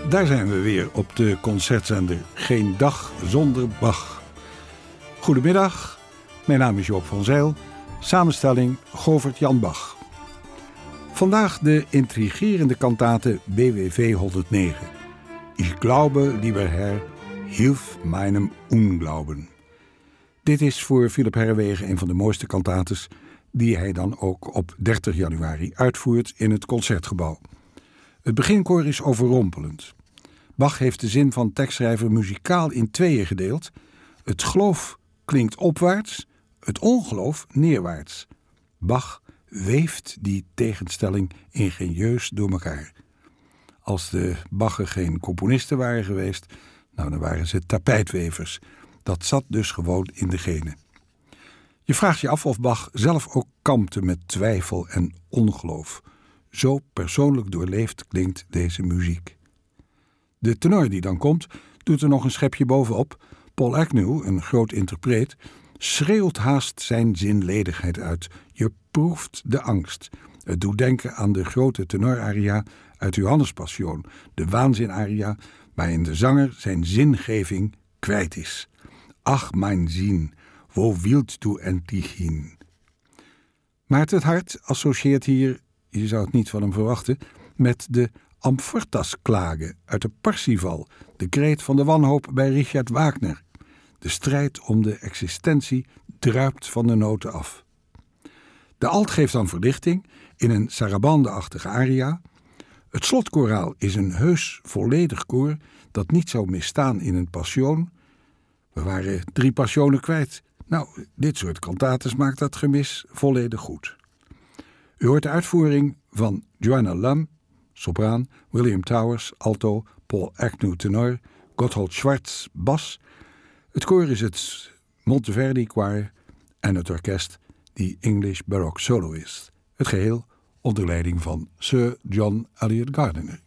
Daar zijn we weer op de concertzender Geen Dag Zonder Bach. Goedemiddag, mijn naam is Joop van Zijl, samenstelling Govert Jan Bach. Vandaag de intrigerende kantate BWV 109. Ich glaube, lieber Herr, hilf meinem Unglauben. Dit is voor Philip Herrewegen een van de mooiste kantates die hij dan ook op 30 januari uitvoert in het Concertgebouw. Het beginkoor is overrompelend. Bach heeft de zin van tekstschrijver muzikaal in tweeën gedeeld. Het geloof klinkt opwaarts, het ongeloof neerwaarts. Bach weeft die tegenstelling ingenieus door elkaar. Als de Bachen geen componisten waren geweest, dan waren ze tapijtwevers. Dat zat dus gewoon in de genen. Je vraagt je af of Bach zelf ook kampte met twijfel en ongeloof. Zo persoonlijk doorleefd klinkt deze muziek. De tenor die dan komt, doet er nog een schepje bovenop. Paul Agnew, een groot interpreet, schreeuwt haast zijn zinledigheid uit. Je proeft de angst. Het doet denken aan de grote tenoraria uit Johannespassion, de waanzinaria, waarin de zanger zijn zingeving kwijt is. Ach, mijn zin, wo willst du endlich hin? Maarten het Hart associeert hier, je zou het niet van hem verwachten, met de Amfortas-klage uit de Parsifal, de kreet van de wanhoop bij Richard Wagner. De strijd om de existentie druipt van de noten af. De alt geeft dan verlichting in een sarabande-achtige aria. Het slotkoraal is een heus volledig koor dat niet zou misstaan in een passion. We waren 3 passionen kwijt. Nou, dit soort kantates maakt dat gemis volledig goed. U hoort de uitvoering van Joanna Lum, sopraan, William Towers, alto, Paul Agnew, tenor, Gotthold Schwartz, bas. Het koor is het Monteverdi Choir en het orkest die English Baroque Soloist. Het geheel onder leiding van Sir John Eliot Gardiner.